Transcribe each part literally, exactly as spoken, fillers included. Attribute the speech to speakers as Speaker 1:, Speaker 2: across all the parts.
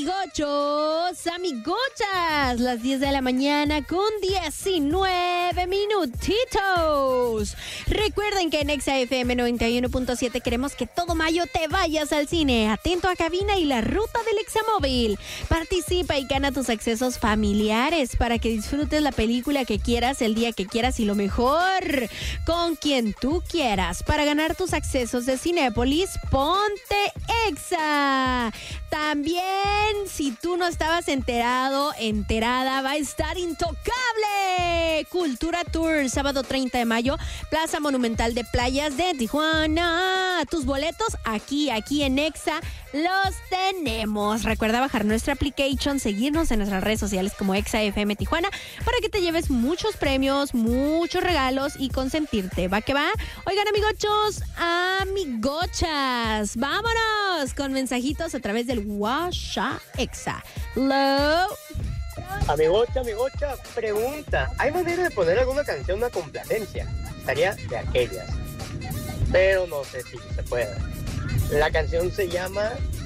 Speaker 1: amigochos, amigochas, las diez de la mañana con diecinueve minutitos. Recuerden que en Exa F M noventa y uno punto siete queremos que todo mayo te vayas al cine. Atento a cabina y la ruta del Examóvil. Participa y gana tus accesos familiares para que disfrutes la película que quieras, el día que quieras y lo mejor, con quien tú quieras. Para ganar tus accesos de Cinépolis, ponte Exa. También, si tú no estabas enterado, enterada, va a estar Intocable Cultura Tour, sábado treinta de mayo, Plaza Monumental de Playas de Tijuana. Tus boletos aquí, aquí en Exa, los tenemos. Recuerda bajar nuestra application, seguirnos en nuestras redes sociales como Exa F M Tijuana para que te lleves muchos premios, muchos regalos y consentirte. ¿Va que va? Oigan, amigochos, amigochas, vámonos con mensajitos a través del WhatsApp Exa. Hello.
Speaker 2: Amigocha, amigocha, pregunta. ¿Hay manera de poner alguna canción, una complacencia? Estaría de aquellas, pero no sé si se puede. La canción se llama...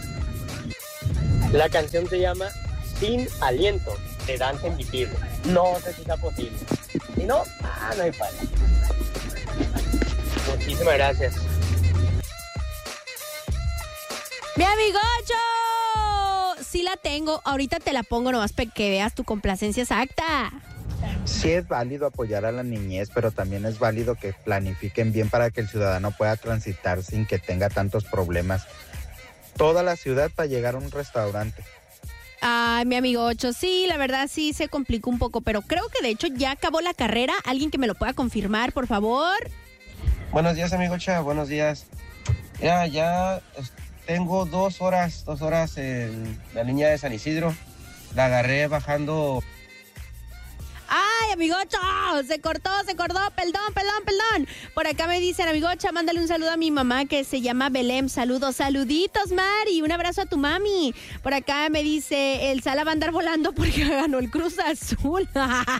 Speaker 2: La canción se llama Sin Aliento, de Danza Invisible. No sé si está posible. Si no, ah, no hay falta. Muchísimas gracias.
Speaker 1: ¡Mi amigocho! Sí la tengo, ahorita te la pongo nomás para que veas tu complacencia exacta.
Speaker 3: Sí es válido apoyar a la niñez, pero también es válido que planifiquen bien para que el ciudadano pueda transitar sin que tenga tantos problemas. Toda la ciudad para llegar a un restaurante.
Speaker 1: Ay, mi amigo Ocho, sí, la verdad sí se complicó un poco, pero creo que de hecho ya acabó la carrera. ¿Alguien que me lo pueda confirmar, por favor?
Speaker 4: Buenos días, amigocha, buenos días. Ya, ya tengo dos horas, dos horas en la línea de San Isidro. La agarré bajando...
Speaker 1: ¡Ay, amigocho! Se cortó, se cortó. Perdón, perdón, perdón. Por acá me dicen, amigocha, mándale un saludo a mi mamá que se llama Belém. Saludos, saluditos, Mari. Un abrazo a tu mami. Por acá me dice, el Sala va a andar volando porque ganó el Cruz Azul.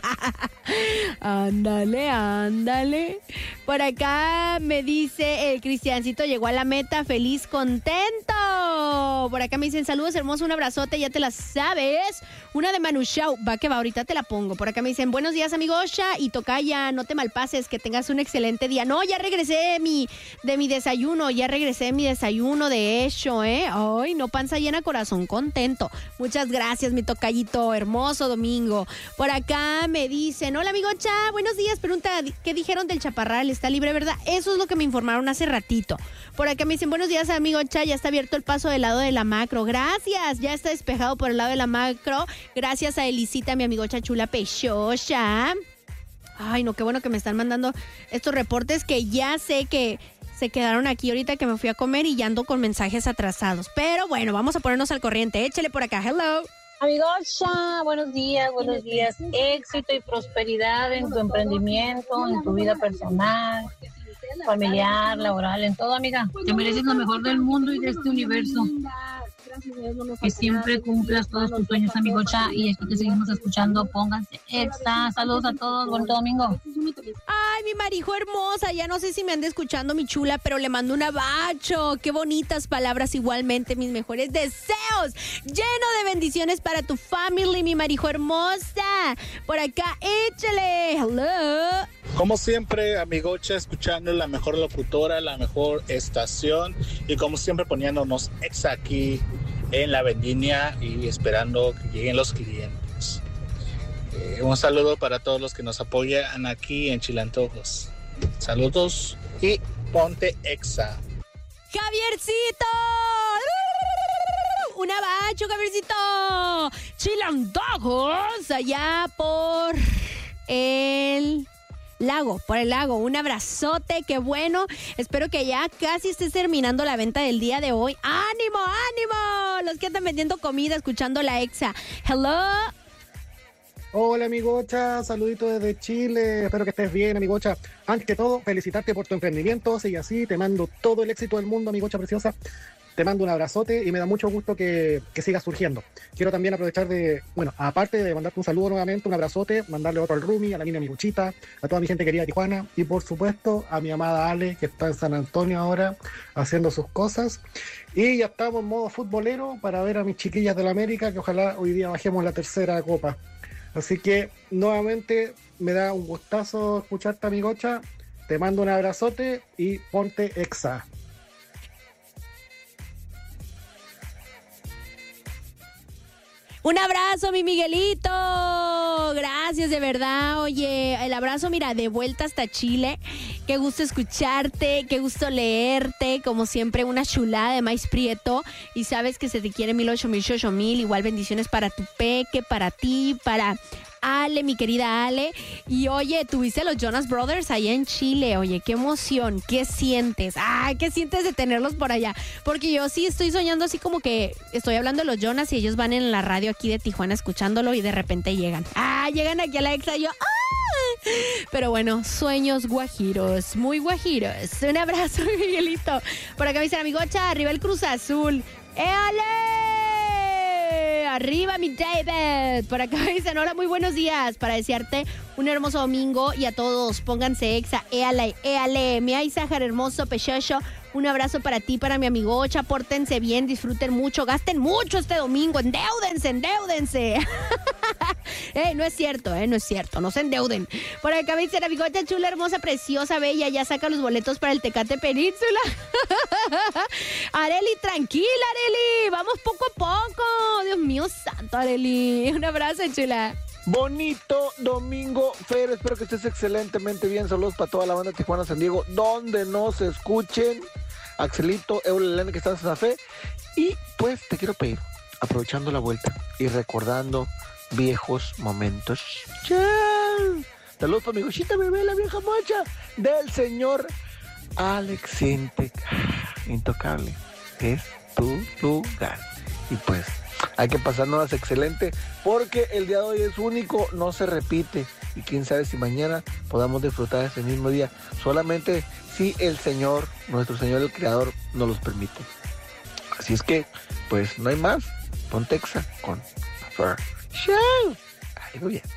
Speaker 1: Ándale, ándale. Por acá me dice, el Cristiancito llegó a la meta feliz, contento. Por acá me dicen, saludos, hermoso, un abrazote, ya te la sabes. Una de Manu Chao. Va que va, ahorita te la pongo. Por acá me dicen, buenos días, amigocha, y tocaya, no te malpases, que tengas un excelente día. No, ya regresé de mi, de mi desayuno, ya regresé de mi desayuno, de hecho, ¿eh? Ay, no, panza llena, corazón contento. Muchas gracias, mi tocayito, hermoso domingo. Por acá me dicen, hola, amigocha, buenos días, pregunta, ¿qué dijeron del Chaparral? ¿Está libre, verdad? Eso es lo que me informaron hace ratito. Por acá me dicen, buenos días, amigocha, ya está abierto el paso del lado de la Macro. Gracias, ya está despejado por el lado de la Macro. Gracias a Elisita, mi amigocha chula Pechocha. Ay, no, qué bueno que me están mandando estos reportes que ya sé que se quedaron aquí ahorita que me fui a comer y ya ando con mensajes atrasados. Pero bueno, vamos a ponernos al corriente. Échale por acá. Hello.
Speaker 5: Amigocha, buenos días, buenos días. Éxito y prosperidad en tu emprendimiento, en tu vida personal, familiar, laboral, en todo, amiga. Te mereces lo mejor del mundo y de este universo. Que siempre cumplas todos tus sueños, amigocha, y aquí te seguimos escuchando. Pónganse Exa. Saludos a todos, bonito domingo.
Speaker 1: Ay, mi marijo hermosa, ya no sé si me anda escuchando mi chula, pero le mando un abacho. Qué bonitas palabras, igualmente mis mejores deseos, lleno de bendiciones para tu family, mi marijo hermosa. Por acá, échale. Hello.
Speaker 6: Como siempre, amigocha, escuchando la mejor locutora, la mejor estación y como siempre poniéndonos Exa aquí en la vendimia y esperando que lleguen los clientes. Eh, un saludo para todos los que nos apoyan aquí en Chilantojos. Saludos y ponte Exa.
Speaker 1: ¡Javiercito! ¡Un abacho, Javiercito! Chilantojos, allá por el... lago, por el lago, un abrazote, qué bueno, espero que ya casi estés terminando la venta del día de hoy. ¡Ánimo, ánimo! Los que andan vendiendo comida, escuchando la Exa. Hello.
Speaker 7: Hola, amigocha, saludito desde Chile, espero que estés bien, amigocha. Antes que todo, felicitarte por tu emprendimiento, sigue así, te mando todo el éxito del mundo, amigocha preciosa. te mando un abrazote y me da mucho gusto que, que sigas surgiendo. Quiero también aprovechar de, bueno, aparte de mandarte un saludo nuevamente, un abrazote, mandarle otro al Rumi, a la niña Miguchita, a toda mi gente querida de Tijuana y por supuesto a mi amada Ale, que está en San Antonio ahora haciendo sus cosas. Y ya estamos en modo futbolero para ver a mis chiquillas del América, que ojalá hoy día bajemos la tercera copa. Así que nuevamente me da un gustazo escucharte, amigocha. Te mando un abrazote y ponte exa.
Speaker 1: Un abrazo, mi Miguelito. Gracias, de verdad. Oye, el abrazo, mira, de vuelta hasta Chile. Qué gusto escucharte, qué gusto leerte. Como siempre, una chulada de maíz prieto. Y sabes que se te quiere mil ocho mil ocho mil. Igual bendiciones para tu peque, para ti, para Ale, mi querida Ale. Y oye, tuviste a los Jonas Brothers allá en Chile. Oye, qué emoción, qué sientes. Ay, qué sientes de tenerlos por allá. Porque yo sí estoy soñando así como que estoy hablando de los Jonas y ellos van en la radio aquí de Tijuana escuchándolo y de repente llegan. Ah, llegan aquí a la Exa y yo... ¡ah! Pero bueno, sueños guajiros, muy guajiros. Un abrazo, Miguelito. Por acá me dicen, amigocha, arriba el Cruz Azul. ¡Éale! Arriba, mi David. Por acá me dicen, hola, muy buenos días. Para desearte un hermoso domingo y a todos, pónganse exa, éale, éale. Mi Aizajar hermoso, pechocho. Un abrazo para ti, para mi amigocha. Pórtense bien, disfruten mucho, gasten mucho este domingo. Endeudense, endeudense. Eh, no es cierto, eh, no es cierto. No se endeuden. Por acá me dicen, amigocha chula, hermosa, preciosa, bella. Ya saca los boletos para el Tecate Península. Areli, tranquila, Areli. Vamos poco a poco. Dios mío santo, Areli. Un abrazo, chula.
Speaker 8: Bonito domingo, Fer, espero que estés excelentemente bien. Saludos para toda la banda de Tijuana, San Diego, donde nos escuchen. Axelito, Eulelene, que está en Santa Fe. Y pues te quiero pedir, aprovechando la vuelta y recordando viejos momentos. ¡Chao! Saludos para mi gochita bebé, la vieja mocha del señor Alex Intec. Intocable, es tu lugar. Y pues hay que pasarnos excelente porque el día de hoy es único, no se repite y quién sabe si mañana podamos disfrutar ese mismo día, solamente si el Señor, nuestro Señor el Creador, nos los permite. Así es que, pues no hay más, ponte exa con Fer. ¡Chao! Algo bien.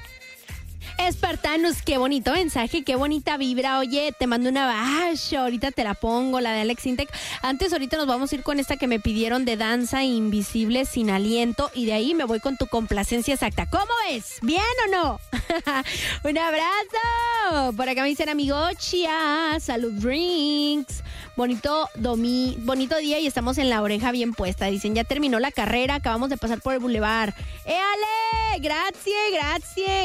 Speaker 1: Espartanos, qué bonito mensaje, qué bonita vibra. Oye, te mando una bash, ahorita te la pongo, la de Alex Intec. Antes, ahorita nos vamos a ir con esta que me pidieron de Danza Invisible sin aliento y de ahí me voy con tu complacencia exacta. ¿Cómo es? ¿Bien o no? Un abrazo. Por acá me dicen, amigochia, salud drinks. Bonito domi, bonito día y estamos en la oreja bien puesta. Dicen, ya terminó la carrera, acabamos de pasar por el bulevar. ¡Éale! Gracias, gracias,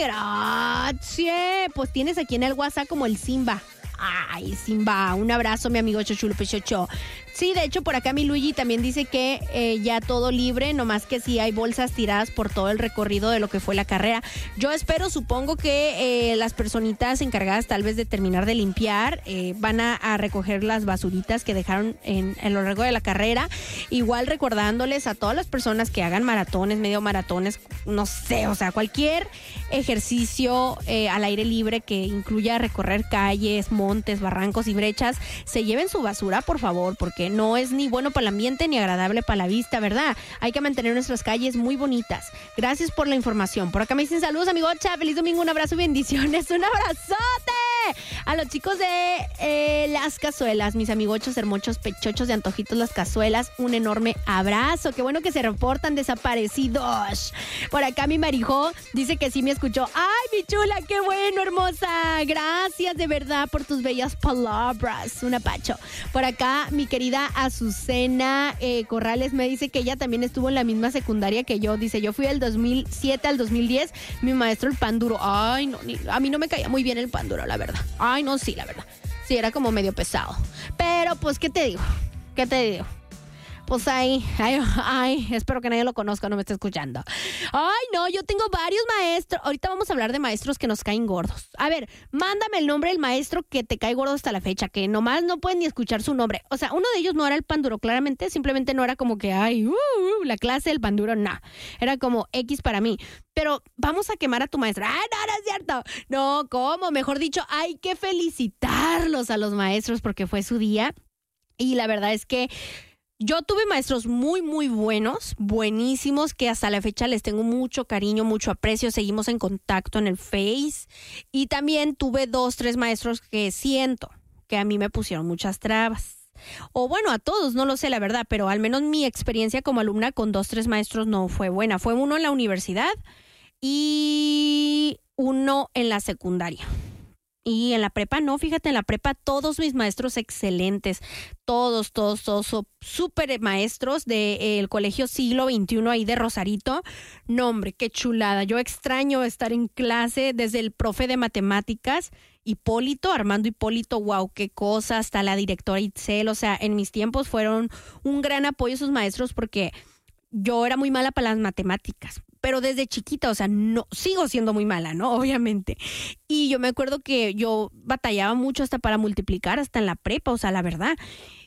Speaker 1: gracias. Pues tienes aquí en el WhatsApp como el Simba. Ay, Simba, un abrazo, mi amigo Chochulo Pechocho. Sí, de hecho, por acá mi Luigi también dice que eh, ya todo libre, nomás que sí hay bolsas tiradas por todo el recorrido de lo que fue la carrera. Yo espero, supongo que eh, las personitas encargadas tal vez de terminar de limpiar eh, van a, a recoger las basuritas que dejaron en, en lo largo de la carrera. Igual recordándoles a todas las personas que hagan maratones, medio maratones, no sé, o sea, cualquier ejercicio eh, al aire libre que incluya recorrer calles, montes, barrancos y brechas, se lleven su basura, por favor, porque no es ni bueno para el ambiente ni agradable para la vista, ¿verdad? Hay que mantener nuestras calles muy bonitas. Gracias por la información. Por acá me dicen saludos, amigocha. Feliz domingo, un abrazo y bendiciones. ¡Un abrazote! A los chicos de eh, Las Cazuelas, mis amigochos hermosos, pechochos de antojitos Las Cazuelas, un enorme abrazo. Qué bueno que se reportan desaparecidos. Por acá mi Marijó dice que sí me escuchó. ¡Ay, mi chula! ¡Qué bueno, hermosa! Gracias de verdad por tus bellas palabras. Un apacho. Por acá mi querida Azucena eh, Corrales me dice que ella también estuvo en la misma secundaria que yo. Dice, yo fui del dos mil siete al dos mil diez, mi maestro el pan duro. Ay, no, ni, a mí no me caía muy bien el pan duro, la verdad. Ay, no, sí, la verdad. Sí, era como medio pesado. Pero, pues, ¿qué te digo? ¿Qué te digo? Pues ay, ay, ay, espero que nadie lo conozca, no me esté escuchando. Ay, no, yo tengo varios maestros. Ahorita vamos a hablar de maestros que nos caen gordos. A ver, mándame el nombre del maestro que te cae gordo hasta la fecha, que nomás no pueden ni escuchar su nombre. O sea, uno de ellos no era el pan duro, claramente, simplemente no era como que, ay, uh, uh, la clase del pan duro, no. Era como X para mí. Pero vamos a quemar a tu maestra. ¡Ah, no, no es cierto! No, ¿cómo? Mejor dicho, hay que felicitarlos a los maestros porque fue su día. Y la verdad es que Yo tuve maestros muy, muy buenos, buenísimos, que hasta la fecha les tengo mucho cariño, mucho aprecio. Seguimos en contacto en el Face. Y también tuve dos, tres maestros que siento que a mí me pusieron muchas trabas. O bueno, a todos, no lo sé la verdad, pero al menos mi experiencia como alumna con dos, tres maestros no fue buena. Fue uno en la universidad y uno en la secundaria. Y en la prepa no, fíjate, en la prepa todos mis maestros excelentes, todos, todos, todos súper maestros del Colegio Siglo veintiuno ahí de Rosarito. No, hombre, qué chulada. Yo extraño estar en clase desde el profe de matemáticas, Hipólito, Armando Hipólito, wow, qué cosa, hasta la directora Itzel. O sea, en mis tiempos fueron un gran apoyo esos maestros porque yo era muy mala para las matemáticas. Pero desde chiquita, o sea, no sigo siendo muy mala, ¿no? Obviamente. Y yo me acuerdo que yo batallaba mucho hasta para multiplicar, hasta en la prepa, o sea, la verdad.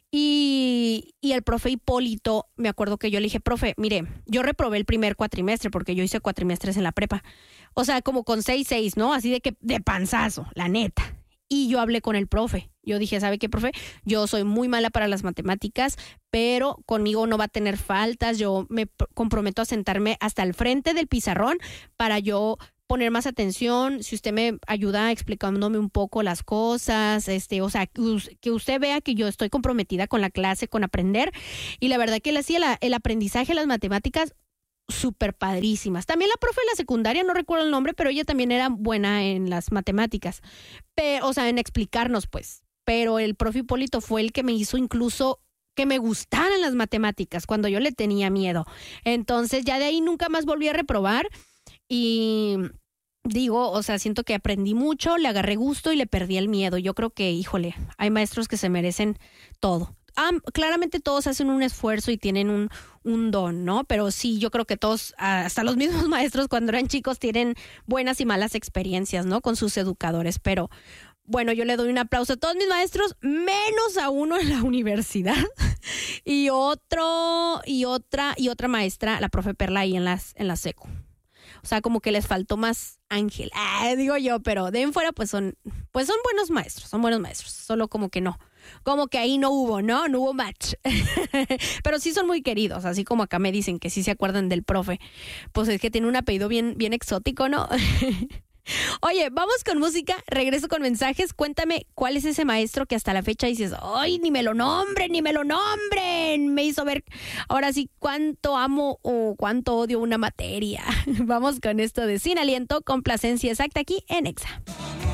Speaker 1: Y, y el profe Hipólito, me acuerdo que yo le dije, profe, mire, yo reprobé el primer cuatrimestre porque yo hice cuatrimestres en la prepa. O sea, como con seis, seis, ¿no? Así de que de panzazo, la neta. Y yo hablé con el profe. Yo dije, ¿sabe qué, profe? Yo soy muy mala para las matemáticas, pero conmigo no va a tener faltas. Yo me comprometo a sentarme hasta el frente del pizarrón para yo poner más atención. Si usted me ayuda explicándome un poco las cosas, este, o sea, que usted vea que yo estoy comprometida con la clase, con aprender. Y la verdad que él hacía la, el aprendizaje de las matemáticas súper padrísimas. También la profe de la secundaria, no recuerdo el nombre, pero ella también era buena en las matemáticas. Pero, o sea, en explicarnos, pues. Pero el profe Hipólito fue el que me hizo incluso que me gustaran las matemáticas cuando yo le tenía miedo. Entonces, ya de ahí nunca más volví a reprobar y digo, o sea, siento que aprendí mucho, le agarré gusto y le perdí el miedo. Yo creo que, híjole, hay maestros que se merecen todo. Ah, claramente todos hacen un esfuerzo y tienen un, un don, ¿no? Pero sí, yo creo que todos, hasta los mismos maestros cuando eran chicos, tienen buenas y malas experiencias, ¿no? Con sus educadores. Pero bueno, yo le doy un aplauso a todos mis maestros, menos a uno en la universidad. y otro, y otra, y otra maestra, la profe Perla, ahí en las, en la secu. O sea, como que les faltó más ángel. Ah, digo yo, pero de en fuera, pues son, pues son buenos maestros, son buenos maestros. Solo como que no. Como que ahí no hubo, ¿no? No hubo match. Pero sí son muy queridos, así como acá me dicen que sí se acuerdan del profe. Pues es que tiene un apellido bien, bien exótico, ¿no? Oye, vamos con música, regreso con mensajes. Cuéntame cuál es ese maestro que hasta la fecha dices, ¡ay, ni me lo nombren, ni me lo nombren! Me hizo ver ahora sí cuánto amo o cuánto odio una materia. Vamos con esto de Sin Aliento, complacencia exacta aquí en Exa.